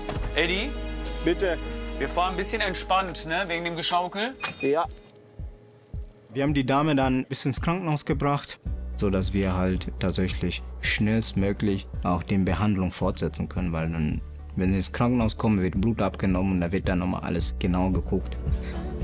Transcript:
Eddie, Bitte. wir fahren ein bisschen entspannt, ne? Wegen dem Geschaukel. Ja. Wir haben die Dame dann bis ins Krankenhaus gebracht, sodass wir halt tatsächlich schnellstmöglich auch die Behandlung fortsetzen können, weil dann, wenn sie ins Krankenhaus kommen, wird Blut abgenommen und da wird dann nochmal alles genau geguckt.